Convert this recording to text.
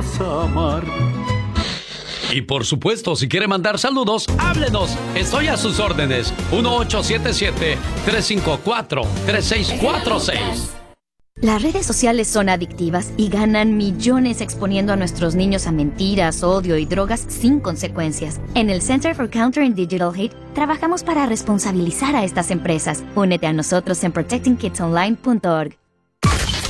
vas a amar. Y por supuesto, si quiere mandar saludos, háblenos. Estoy a sus órdenes. 1877-354-3646. Las redes sociales son adictivas y ganan millones exponiendo a nuestros niños a mentiras, odio y drogas sin consecuencias. En el Center for Countering Digital Hate trabajamos para responsabilizar a estas empresas. Únete a nosotros en protectingkidsonline.org.